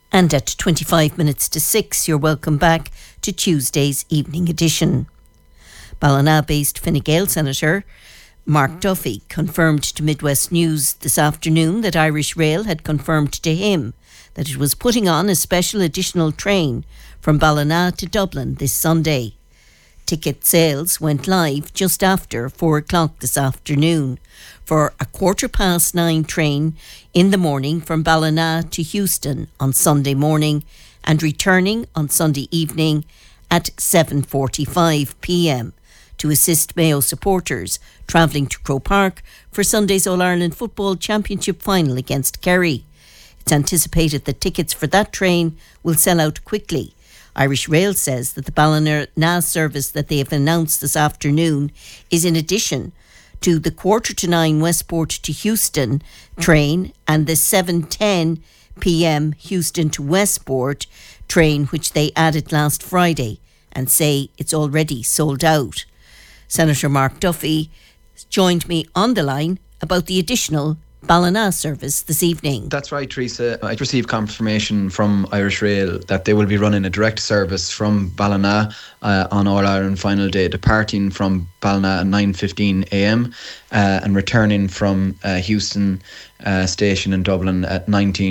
And at 25 minutes to 6, you're welcome back to Tuesday's evening edition. Ballina-based Fine Gael Senator Mark Duffy confirmed to Midwest News this afternoon that Irish Rail had confirmed to him that it was putting on a special additional train from Ballina to Dublin this Sunday. Ticket sales went live just after 4 o'clock this afternoon for a 9:15 train in the morning from Ballina to Houston on Sunday morning and returning on Sunday evening at 7:45 p.m. to assist Mayo supporters travelling to Croke Park for Sunday's All-Ireland Football Championship final against Kerry. It's anticipated that tickets for that train will sell out quickly. Irish Rail says that the Ballina service that they have announced this afternoon is in addition to the 9:15 Westport to Houston train and the 7:10 p.m. Houston to Westport train, which they added last Friday, and say it's already sold out. Senator Mark Duffy joined me on the line about the additional Ballina service this evening. That's right, Teresa. I received confirmation from Irish Rail that they will be running a direct service from Ballina on All-Ireland final day, departing from Ballina at 9:15 a.m. And returning from Houston station in Dublin at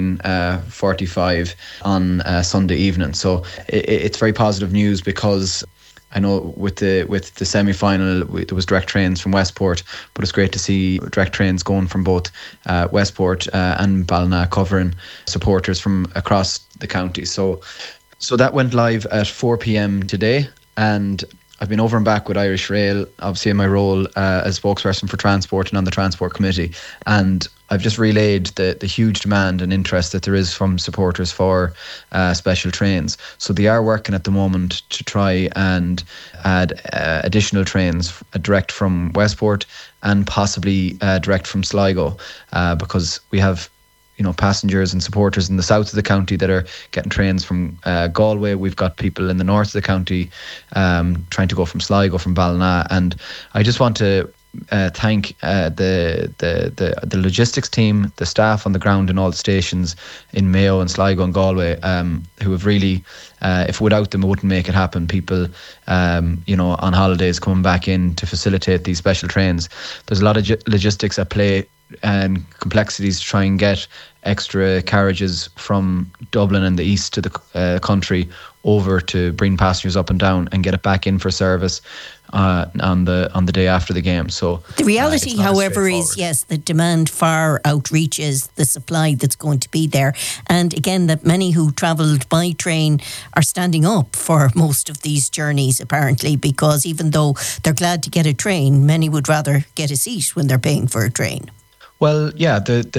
19:45 on Sunday evening. So it's very positive news, because I know with the semi-final there was direct trains from Westport, but it's great to see direct trains going from both Westport and Ballina, covering supporters from across the county. So that went live at 4 p.m. today, and I've been over and back with Irish Rail, obviously in my role as spokesperson for transport and on the transport committee, and I've just relayed the huge demand and interest that there is from supporters for special trains. So they are working at the moment to try and add additional trains direct from Westport and possibly direct from Sligo, because we have passengers and supporters in the south of the county that are getting trains from Galway. We've got people in the north of the county trying to go from Sligo, from Ballina, and I just want to thank the logistics team, the staff on the ground in all the stations in Mayo and Sligo and Galway, who have really, if without them it wouldn't make it happen. People, on holidays coming back in to facilitate these special trains. There's a lot of logistics at play and complexities to try and get extra carriages from Dublin and the east to the country over to bring passengers up and down and get it back in for service on the day after the game. So the reality, however, is yes, the demand far outreaches the supply that's going to be there, and again that many who travelled by train are standing up for most of these journeys, apparently, because even though they're glad to get a train, many would rather get a seat when they're paying for a train. Well, yeah,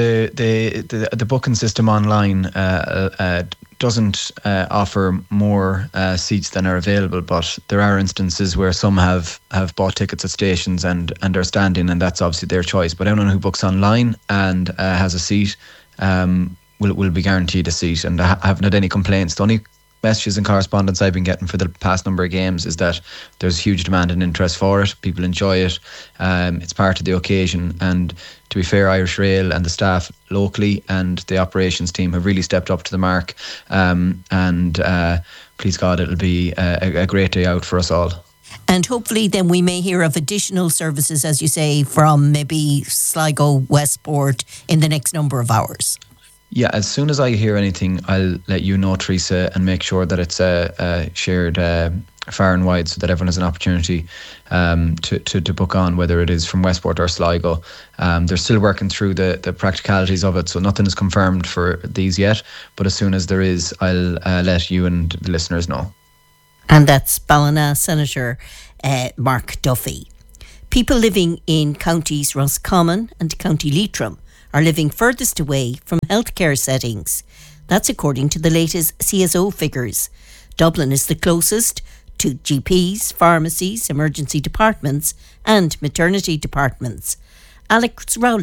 the booking system online doesn't offer more seats than are available, but there are instances where some have bought tickets at stations and are standing, and that's obviously their choice. But anyone who books online and has a seat will be guaranteed a seat, and I haven't had any complaints. The only messages and correspondence I've been getting for the past number of games is that there's huge demand and interest for it. People enjoy it. It's part of the occasion, and to be fair, Irish Rail and the staff locally and the operations team have really stepped up to the mark, and please God, it'll be a great day out for us all. And hopefully then we may hear of additional services, as you say, from maybe Sligo, Westport in the next number of hours. Yeah, as soon as I hear anything, I'll let you know, Teresa, and make sure that it's shared far and wide so that everyone has an opportunity to book on, whether it is from Westport or Sligo. They're still working through the practicalities of it, so nothing is confirmed for these yet. But as soon as there is, I'll let you and the listeners know. And that's Ballina Senator Mark Duffy. People living in counties Roscommon and County Leitrim are living furthest away from healthcare settings. That's according to the latest CSO figures. Dublin is the closest to GPs, pharmacies, emergency departments and maternity departments. Alex Rowley has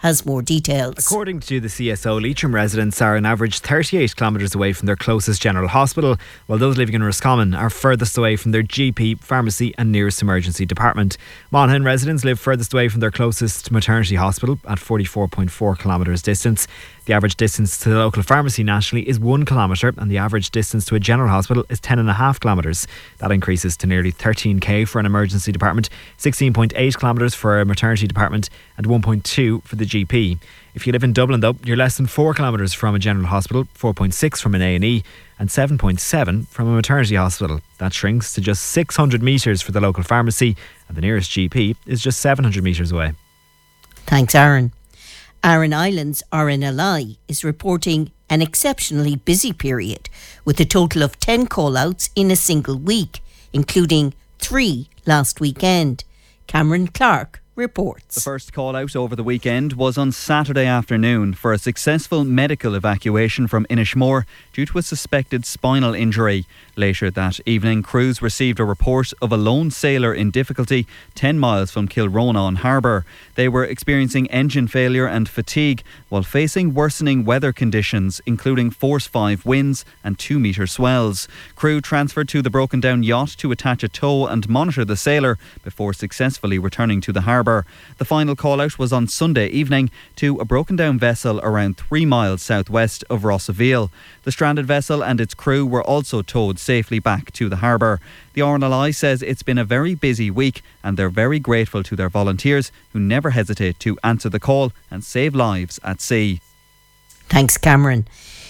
has more details. According to the CSO, Leitrim residents are on average 38 kilometres away from their closest general hospital, while those living in Roscommon are furthest away from their GP, pharmacy and nearest emergency department. Monaghan residents live furthest away from their closest maternity hospital at 44.4 kilometres distance. The average distance to the local pharmacy nationally is 1 kilometre, and the average distance to a general hospital is 10.5 kilometres. That increases to nearly 13k for an emergency department, 16.8 kilometres for a maternity department and 1.2 for the GP. If you live in Dublin though, you're less than 4 kilometres from a general hospital, 4.6 from an A&E and 7.7 from a maternity hospital. That shrinks to just 600 metres for the local pharmacy, and the nearest GP is just 700 metres away. Thanks, Aaron. Aran Islands RNLI is reporting an exceptionally busy period with a total of 10 call-outs in a single week, including 3 last weekend. Cameron Clark reports. The first call out over the weekend was on Saturday afternoon for a successful medical evacuation from Inishmore due to a suspected spinal injury. Later that evening, crews received a report of a lone sailor in difficulty 10 miles from Kilronan Harbour. They were experiencing engine failure and fatigue while facing worsening weather conditions, including force 5 winds and 2 metre swells. Crew transferred to the broken down yacht to attach a tow and monitor the sailor before successfully returning to the harbour. The final call out was on Sunday evening to a broken down vessel around 3 miles southwest of Rossaville. The stranded vessel and its crew were also towed safely back to the harbour. The RNLI says it's been a very busy week and they're very grateful to their volunteers who never hesitate to answer the call and save lives at sea. Thanks, Cameron.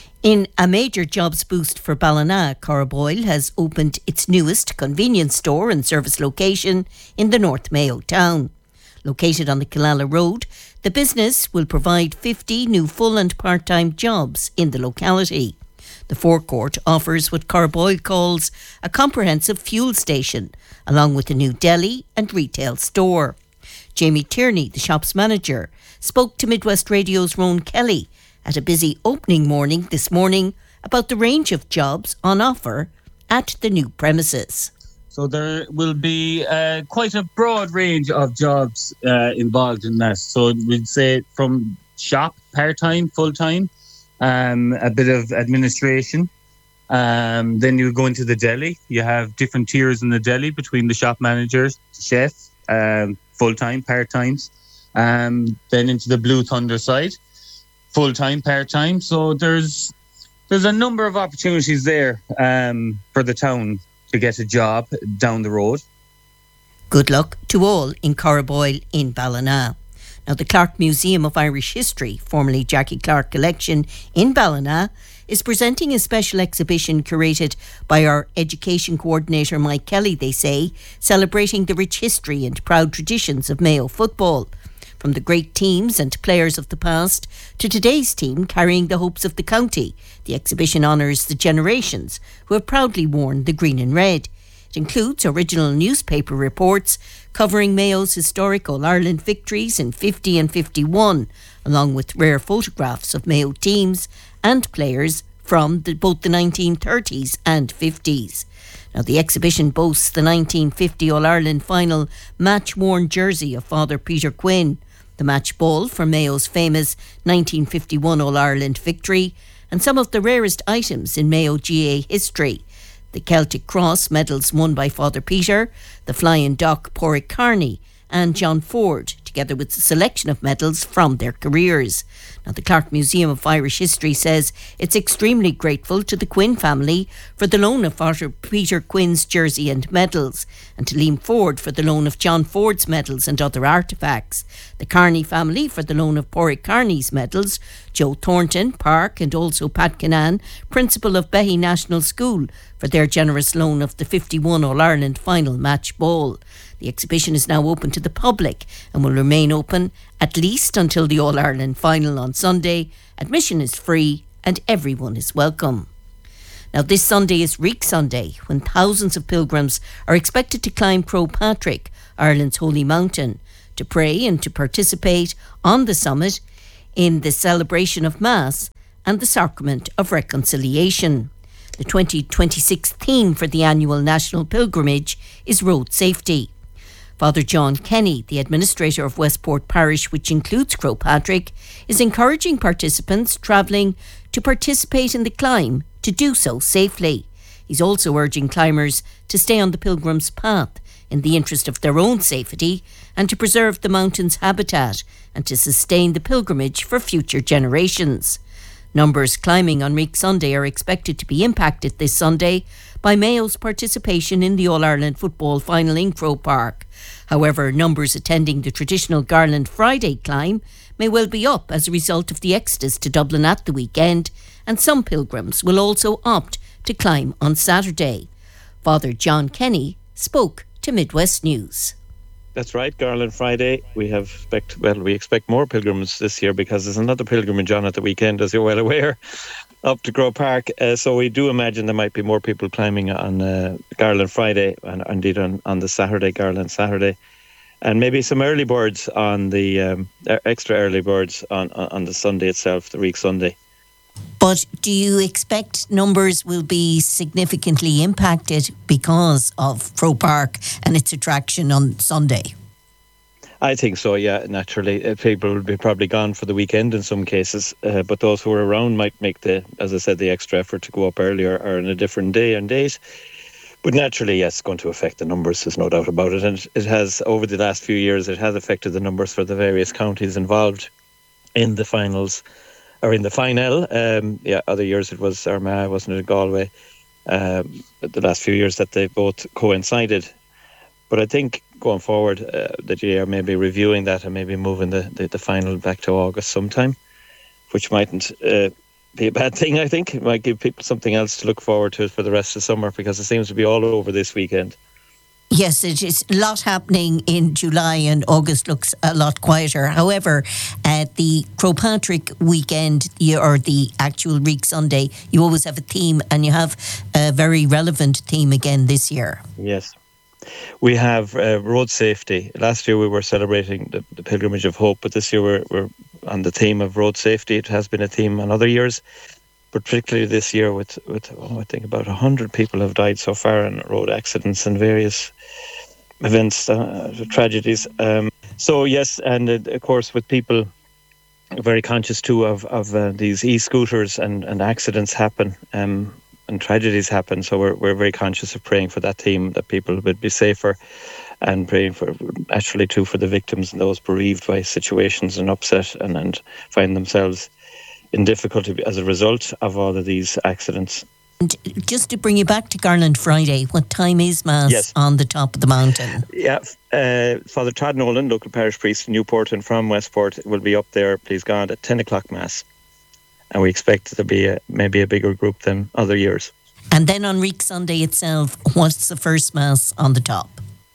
In a major jobs boost for Ballina, Corriboyle has opened its newest convenience store and service location in the North Mayo town. Located on the Killala Road, the business will provide 50 new full and part-time jobs in the locality. The forecourt offers what Corriboyle calls a comprehensive fuel station, along with a new deli and retail store. Jamie Tierney, the shop's manager, spoke to Midwest Radio's Rowan Kelly at a busy opening morning this morning about the range of jobs on offer at the new premises. So there will be quite a broad range of jobs involved in that. So we'd say from shop, part-time, full-time, a bit of administration. Then you go into the deli. You have different tiers in the deli between the shop managers, chef, full-time, part-times. Then into the Blue Thunder side, full-time, part-time. So there's a number of opportunities there for the town to get a job down the road. Good luck to all in Corriboyle in Ballina. Now, the Clark Museum of Irish History, formerly Jackie Clark Collection in Ballina, is presenting a special exhibition curated by our education coordinator Mike Kelly, they say, celebrating the rich history and proud traditions of Mayo football. From the great teams and players of the past to today's team carrying the hopes of the county, the exhibition honours the generations who have proudly worn the green and red. It includes original newspaper reports covering Mayo's historic All-Ireland victories in 50 and 51, along with rare photographs of Mayo teams and players from both the 1930s and 50s. Now, the exhibition boasts the 1950 All-Ireland final match-worn jersey of Father Peter Quinn, the match ball for Mayo's famous 1951 All-Ireland victory, and some of the rarest items in Mayo GA history. The Celtic Cross medals won by Father Peter, the Flying Dock Porrick Carney and John Ford, together with a selection of medals from their careers. Now, the Clark Museum of Irish History says it's extremely grateful to the Quinn family for the loan of Father Peter Quinn's jersey and medals, and to Liam Ford for the loan of John Ford's medals and other artefacts, the Carney family for the loan of Porrick Carney's medals, Joe Thornton, Park and also Pat Kinnan, principal of Behy National School, for their generous loan of the 51 All-Ireland final match ball. The exhibition is now open to the public and will remain open at least until the All-Ireland final on Sunday. Admission is free and everyone is welcome. Now, this Sunday is Reek Sunday, when thousands of pilgrims are expected to climb Croagh Patrick, Ireland's holy mountain, to pray and to participate on the summit in the celebration of Mass and the Sacrament of Reconciliation. The 2026 theme for the annual national pilgrimage is road safety. Father John Kenny, the administrator of Westport Parish, which includes Crowpatrick, is encouraging participants travelling to participate in the climb to do so safely. He's also urging climbers to stay on the pilgrim's path in the interest of their own safety and to preserve the mountain's habitat and to sustain the pilgrimage for future generations. Numbers climbing on Reek Sunday are expected to be impacted this Sunday by Mayo's participation in the All-Ireland football final in Croke Park. However, numbers attending the traditional Garland Friday climb may well be up as a result of the exodus to Dublin at the weekend, and some pilgrims will also opt to climb on Saturday. Father John Kenny spoke to Midwest News. That's right, Garland Friday. We expect more pilgrims this year because there's another pilgrimage on at the weekend, as you're well aware, up to Croke Park. So we do imagine there might be more people climbing on Garland Friday and indeed on the Saturday, Garland Saturday. And maybe some early birds on the extra early birds on the Sunday itself, the Reek Sunday. But do you expect numbers will be significantly impacted because of Croke Park and its attraction on Sunday? I think so, yeah, naturally. People will be probably gone for the weekend in some cases, but those who are around might make the extra effort to go up earlier or on a different day and date. But naturally, yes, it's going to affect the numbers, there's no doubt about it. And it has, over the last few years, it has affected the numbers for the various counties involved in the finals. Or in the final, other years it was Armagh, wasn't it, Galway? The last few years that they both coincided. But I think going forward, the GAA may be reviewing that and maybe moving the final back to August sometime, which mightn't be a bad thing, I think. It might give people something else to look forward to for the rest of summer because it seems to be all over this weekend. Yes, it is a lot happening in July and August looks a lot quieter. However, at the Crowpatrick weekend or the actual Reek Sunday, you always have a theme and you have a very relevant theme again this year. Yes. We have road safety. Last year we were celebrating the Pilgrimage of Hope, but this year we're on the theme of road safety. It has been a theme on other years, but particularly this year with I think about 100 people have died so far in road accidents and various events, tragedies. So yes, and of course with people very conscious too of these e-scooters and accidents happen and tragedies happen. So we're very conscious of praying for that theme, that people would be safer, and praying for actually too for the victims and those bereaved by situations and upset and find themselves in difficulty as a result of all of these accidents. And just to bring you back to Garland Friday, what time is Mass on the top of the mountain? Yeah, Father Todd Nolan, local parish priest in Newport and from Westport, will be up there, please God, at 10 o'clock Mass. And we expect there to be maybe a bigger group than other years. And then on Reek Sunday itself, what's the first Mass on the top?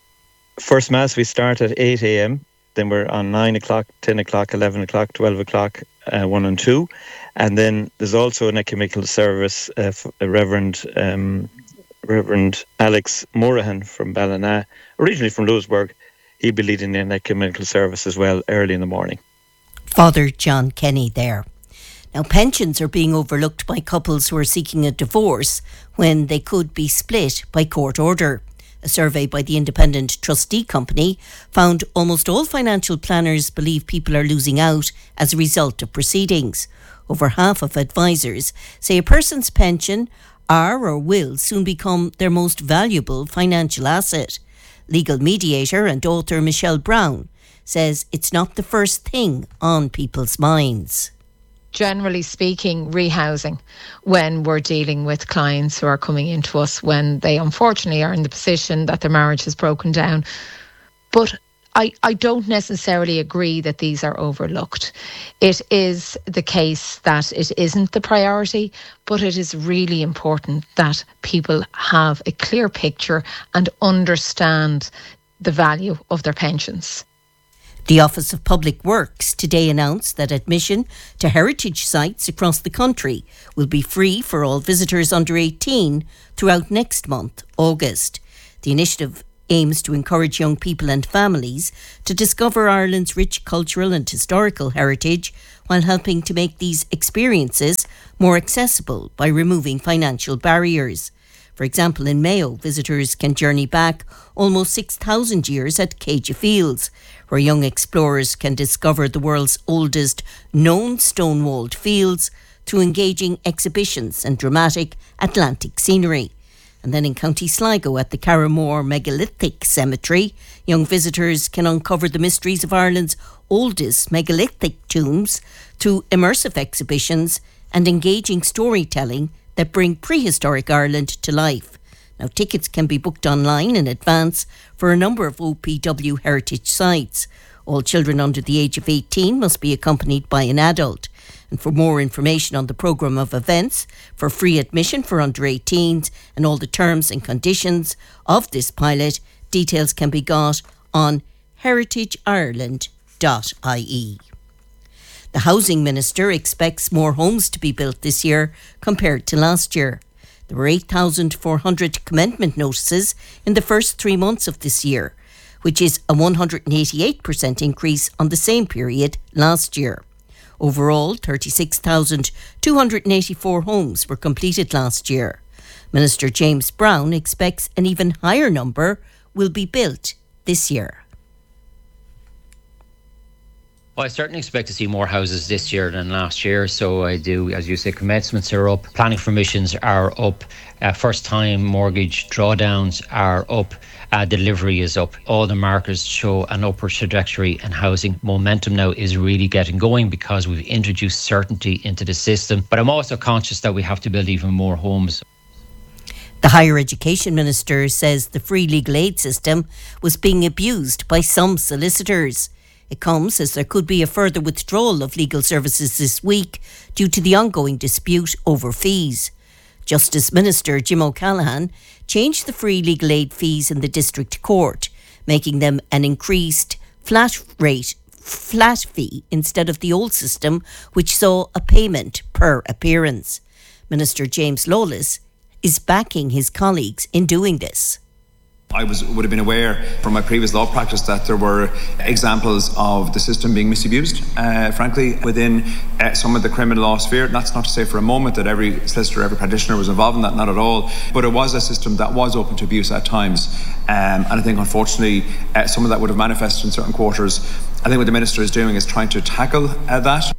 First Mass, we start at 8 a.m. Then we're on 9 o'clock, 10 o'clock, 11 o'clock, 12 o'clock, 1 and 2. And then there's also an ecumenical service, Reverend Alex Morahan from Ballina, originally from Louisburg. He'll be leading an ecumenical service as well early in the morning. Father John Kenny there. Now, pensions are being overlooked by couples who are seeking a divorce when they could be split by court order. A survey by the Independent Trustee Company found almost all financial planners believe people are losing out as a result of proceedings. Over half of advisors say a person's pension are or will soon become their most valuable financial asset. Legal mediator and author Michelle Brown says it's not the first thing on people's minds. Generally speaking, rehousing when we're dealing with clients who are coming into us when they unfortunately are in the position that their marriage has broken down. But I don't necessarily agree that these are overlooked. It is the case that it isn't the priority, but it is really important that people have a clear picture and understand the value of their pensions. The Office of Public Works today announced that admission to heritage sites across the country will be free for all visitors under 18 throughout next month, August. The initiative aims to encourage young people and families to discover Ireland's rich cultural and historical heritage while helping to make these experiences more accessible by removing financial barriers. For For example, in Mayo, visitors can journey back almost 6,000 years at Céide Fields, where young explorers can discover the world's oldest known stone-walled fields through engaging exhibitions and dramatic Atlantic scenery. And then in County Sligo at the Carramore Megalithic Cemetery, young visitors can uncover the mysteries of Ireland's oldest megalithic tombs through immersive exhibitions and engaging storytelling that bring prehistoric Ireland to life. Now, tickets can be booked online in advance for a number of OPW heritage sites. All children under the age of 18 must be accompanied by an adult. And for more information on the programme of events, for free admission for under 18s and all the terms and conditions of this pilot, details can be got on heritageireland.ie. The Housing Minister expects more homes to be built this year compared to last year. There were 8,400 commencement notices in the first 3 months of this year, which is a 188% increase on the same period last year. Overall, 36,284 homes were completed last year. Minister James Browne expects an even higher number will be built this year. Well, I certainly expect to see more houses this year than last year. So I do, as you say, commencements are up, planning permissions are up, first-time mortgage drawdowns are up, delivery is up. All the markers show an upward trajectory, and housing momentum now is really getting going because we've introduced certainty into the system. But I'm also conscious that we have to build even more homes. The Higher Education Minister says the free legal aid system was being abused by some solicitors. It comes as there could be a further withdrawal of legal services this week due to the ongoing dispute over fees. Justice Minister Jim O'Callaghan changed the free legal aid fees in the District Court, making them an increased flat fee instead of the old system, which saw a payment per appearance. Minister James Lawless is backing his colleagues in doing this. I would have been aware from my previous law practice that there were examples of the system being misused, frankly, within some of the criminal law sphere. That's not to say for a moment that every solicitor, every practitioner was involved in that, not at all. But it was a system that was open to abuse at times. And I think, unfortunately, some of that would have manifested in certain quarters. I think what the Minister is doing is trying to tackle that.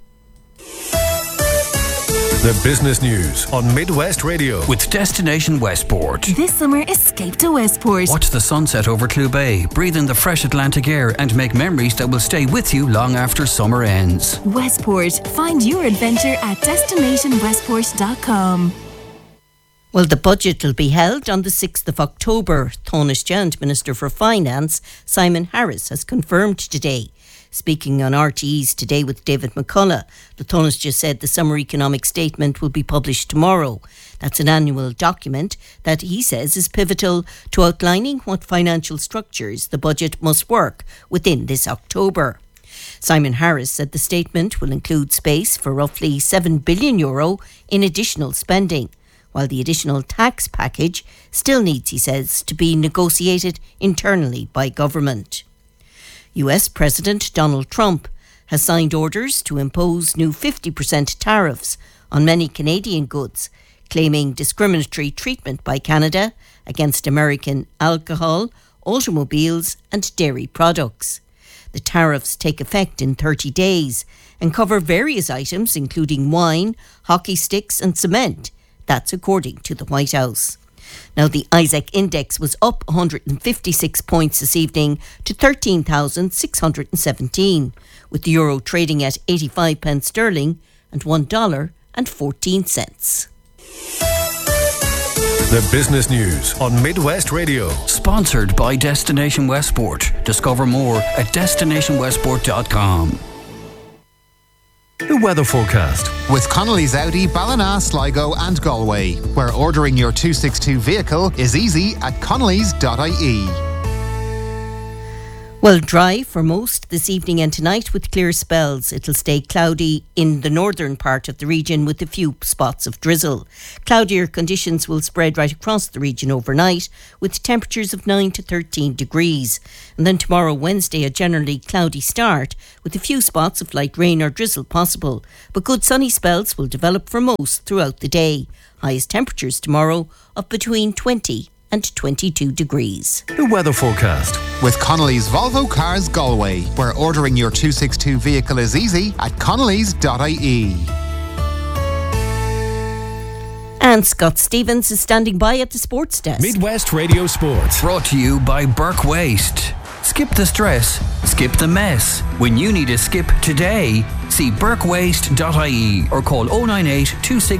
The business news on Midwest Radio with Destination Westport. This summer, escape to Westport. Watch the sunset over Clew Bay, breathe in the fresh Atlantic air and make memories that will stay with you long after summer ends. Westport. Find your adventure at destinationwestport.com. Well, the budget will be held on the 6th of October. Taoiseach and Minister for Finance, Simon Harris, has confirmed today. Speaking on RTE's Today with David McCullough, the Taoiseach said the summer economic statement will be published tomorrow. That's an annual document that he says is pivotal to outlining what financial structures the budget must work within this October. Simon Harris said the statement will include space for roughly €7 billion in additional spending, while the additional tax package still needs, he says, to be negotiated internally by government. US President Donald Trump has signed orders to impose new 50% tariffs on many Canadian goods, claiming discriminatory treatment by Canada against American alcohol, automobiles and dairy products. The tariffs take effect in 30 days and cover various items including wine, hockey sticks and cement. That's according to the White House. Now, the ISAC index was up 156 points this evening to 13,617, with the euro trading at 85 pence sterling and $1.14. The business news on Midwest Radio. Sponsored by Destination Westport. Discover more at destinationwestport.com. The weather forecast with Connolly's Audi, Ballina, Sligo and Galway, where ordering your 262 vehicle is easy at connolly's.ie. Well, dry for most this evening and tonight with clear spells. It'll stay cloudy in the northern part of the region with a few spots of drizzle. Cloudier conditions will spread right across the region overnight with temperatures of 9 to 13 degrees. And then tomorrow, Wednesday, a generally cloudy start with a few spots of light rain or drizzle possible. But good sunny spells will develop for most throughout the day. Highest temperatures tomorrow of between 20 and 22 degrees. The weather forecast. With Connolly's Volvo Cars Galway, where ordering your 262 vehicle is easy at connellys.ie. And Scott Stevens is standing by at the sports desk. Midwest Radio Sports. Brought to you by Burke Waste. Skip the stress, skip the mess. When you need a skip today, see burkewaste.ie or call 098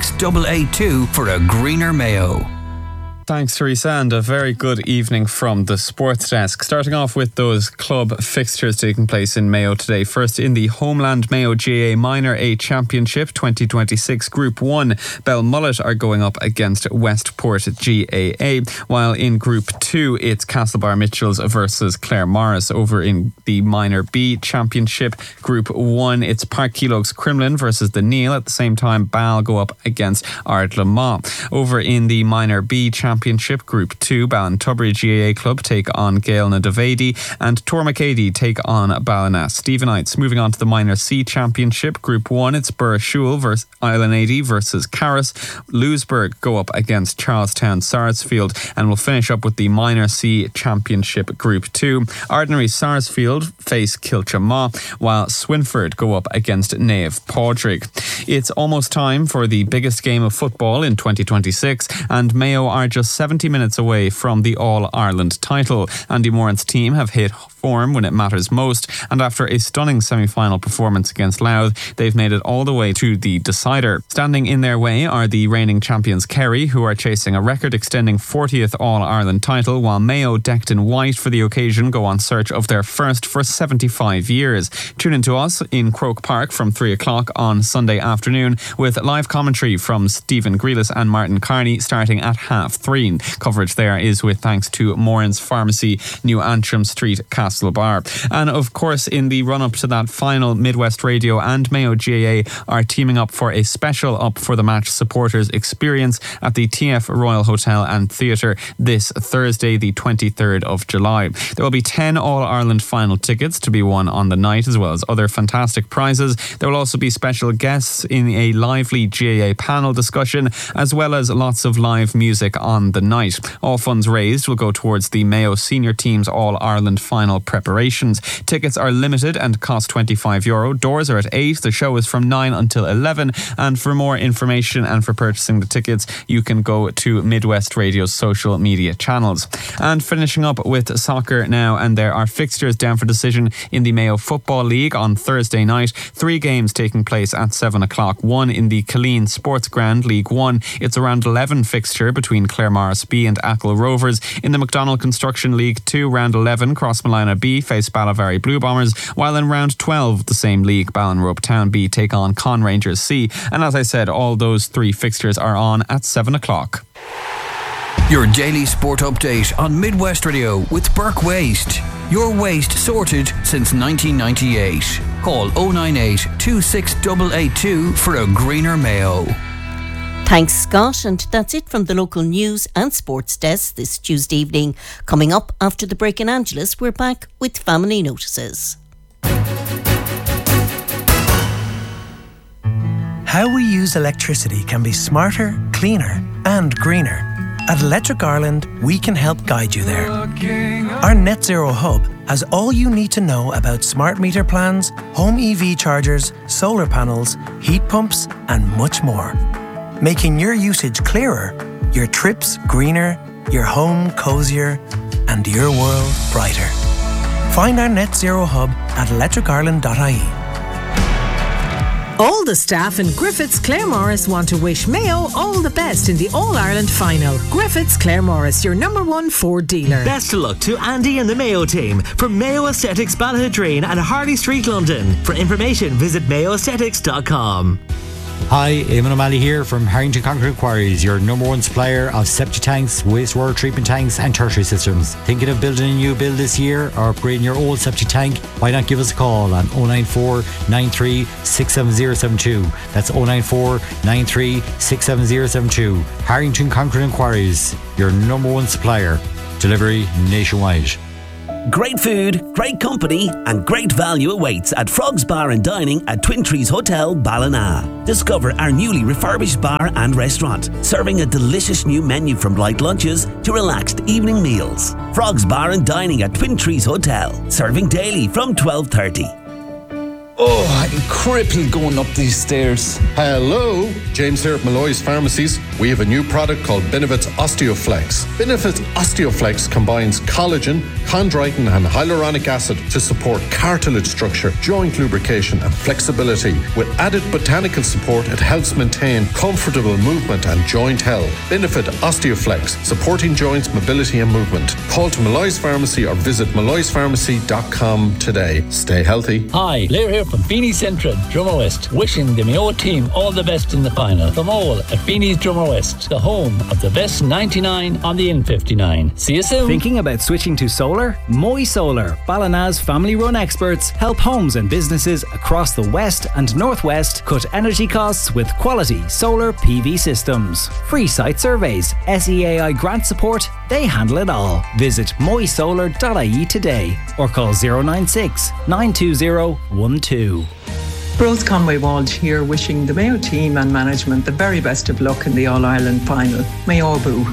26882 for a greener Mayo. Thanks, Teresa, and a very good evening from the sports desk. Starting off with those club fixtures taking place in Mayo today. First, in the Homeland Mayo GAA Minor A Championship 2026 Group 1, Belmullet are going up against Westport GAA, while in Group 2, it's Castlebar Mitchells versus Clare Morris. Over in the Minor B Championship Group 1, it's Park Keelogs Crumlin versus the Neil. At the same time, Bal go up against Ardlamont. Over in the Minor B Championship Group 2, Ballintubbery GAA Club take on Gaelna Davady and Tormacady take on Ballina Stephenites. Moving on to the Minor C Championship Group 1, it's Burrashule versus Islanady versus Carris. Lewisburg go up against Charlestown Sarsfield, and we'll finish up with the Minor C Championship Group 2. Ordinary Sarsfield face Kilchamaw, while Swinford go up against Naomh Padraig. It's almost time for the biggest game of football in 2026, and Mayo are just 70 minutes away from the All-Ireland title. Andy Moran's team have hit form when it matters most, and after a stunning semi-final performance against Louth, they've made it all the way to the decider. Standing in their way are the reigning champions Kerry, who are chasing a record-extending 40th All-Ireland title, while Mayo, decked in white for the occasion, go on search of their first for 75 years. Tune in to us in Croke Park from 3 o'clock on Sunday afternoon with live commentary from Stephen Grealis and Martin Carney starting at 3:30. Coverage there is with thanks to Moran's Pharmacy, New Antrim Street, Castlebar. And of course, in the run-up to that final, Midwest Radio and Mayo GAA are teaming up for a special Up for the Match supporters experience at the TF Royal Hotel and Theatre this Thursday, the 23rd of July. There will be 10 All-Ireland final tickets to be won on the night, as well as other fantastic prizes. There will also be special guests in a lively GAA panel discussion, as well as lots of live music on the night. All funds raised will go towards the Mayo senior team's All-Ireland final preparations. Tickets are limited and cost €25. Doors are at 8. The show is from 9 until 11. And for more information and for purchasing the tickets, you can go to Midwest Radio's social media channels. And finishing up with soccer now, and there are fixtures down for decision in the Mayo Football League on Thursday night. 3 games taking place at 7 o'clock. One in the Killeen Sports Ground League 1. It's a round 11 fixture between Clare Morris B and Achill Rovers. In the McDonald Construction League 2, round 11, Crossmolina B face Ballavary Blue Bombers, while in round 12, the same league, Ballinrobe Town B take on Con Rangers C. And as I said, all those 3 fixtures are on at 7 o'clock. Your daily sport update on Midwest Radio with Burke Waste. Your waste sorted since 1998. Call 098 26882 for a greener Mayo. Thanks, Scott, and that's it from the local news and sports desk this Tuesday evening. Coming up after the break in Angeles, we're back with family notices. How we use electricity can be smarter, cleaner and greener. At Electric Ireland, we can help guide you there. Our Net Zero Hub has all you need to know about smart meter plans, home EV chargers, solar panels, heat pumps and much more. Making your usage clearer, your trips greener, your home cozier and your world brighter. Find our Net Zero Hub at electricireland.ie. All the staff in Griffiths Clare Morris want to wish Mayo all the best in the All-Ireland final. Griffiths Clare Morris, your #1 Ford dealer. Best of luck to Andy and the Mayo team from Mayo Aesthetics Ballahadreen and Harley Street, London. For information, visit mayoaesthetics.com. Hi, Eamon O'Malley here from Harrington Concrete Quarries, your number one supplier of septic tanks, wastewater treatment tanks and tertiary systems. Thinking of building a new build this year or upgrading your old septic tank? Why not give us a call on 094 93 67072. That's 094 93 67072. Harrington Concrete Quarries, your number one supplier. Delivery nationwide. Great food, great company and great value awaits at Frogs Bar and Dining at Twin Trees Hotel, Ballina. Discover our newly refurbished bar and restaurant, serving a delicious new menu from light lunches to relaxed evening meals. Frogs Bar and Dining at Twin Trees Hotel, serving daily from 12:30. Oh, I'm crippled going up these stairs. Hello, James here at Malloy's Pharmacies. We have a new product called Benefits Osteoflex. Benefits Osteoflex combines collagen, chondroitin and hyaluronic acid to support cartilage structure, joint lubrication and flexibility. With added botanical support, it helps maintain comfortable movement and joint health. Benefit Osteoflex, supporting joints, mobility and movement. Call to Malloy's Pharmacy or visit malloyspharmacy.com today. Stay healthy. Hi, Blair here from Feeney's Central, Drummer West, wishing the Mayo team all the best in the final. From all at Feeney's Drummer West, the home of the best 99 on the N59. See you soon. Thinking about switching to solar? Moy Solar, Ballina's family-run experts, help homes and businesses across the west and northwest cut energy costs with quality solar PV systems. Free site surveys, SEAI grant support, they handle it all. Visit moysolar.ie today or call 096 920 12. Rose Conway Walsh here, wishing the Mayo team and management the very best of luck in the All-Ireland final. Mayo Boo.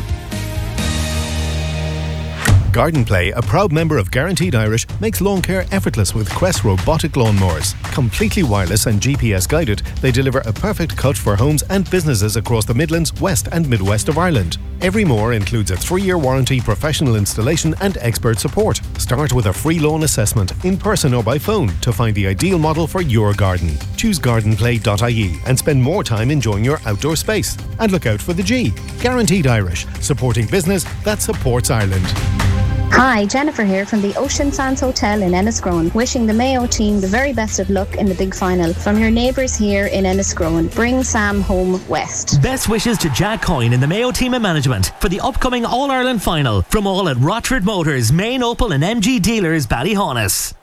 Garden Play, a proud member of Guaranteed Irish, makes lawn care effortless with Quest robotic lawnmowers. Completely wireless and GPS guided, they deliver a perfect cut for homes and businesses across the Midlands, West and Midwest of Ireland. Every mower includes a 3-year warranty, professional installation and expert support. Start with a free lawn assessment, in person or by phone, to find the ideal model for your garden. Choose gardenplay.ie and spend more time enjoying your outdoor space. And look out for the G. Guaranteed Irish, supporting business that supports Ireland. Hi, Jennifer here from the Ocean Sands Hotel in Enniscrone, wishing the Mayo team the very best of luck in the big final. From your neighbours here in Enniscrone, bring Sam home west. Best wishes to Jack Coyne in the Mayo team and management for the upcoming All-Ireland final from all at Rochford Motors, Main Opel and MG dealers, Ballyhonus.